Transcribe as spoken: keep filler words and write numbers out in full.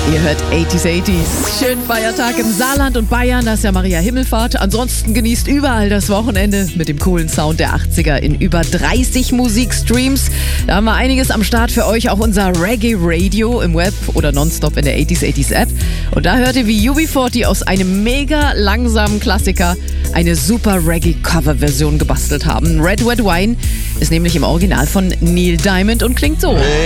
Ihr hört achtziger achtziger. Schönen Feiertag im Saarland und Bayern, das ist ja Maria Himmelfahrt. Ansonsten genießt überall das Wochenende mit dem coolen Sound der achtziger in über dreißig Musikstreams. Da haben wir einiges am Start für euch, auch unser Reggae Radio im Web oder nonstop in der achtziger achtziger App. Und da hört ihr, wie U B vierzig aus einem mega langsamen Klassiker eine super Reggae-Cover-Version gebastelt haben. Red Red Wine ist nämlich im Original von Neil Diamond und klingt so.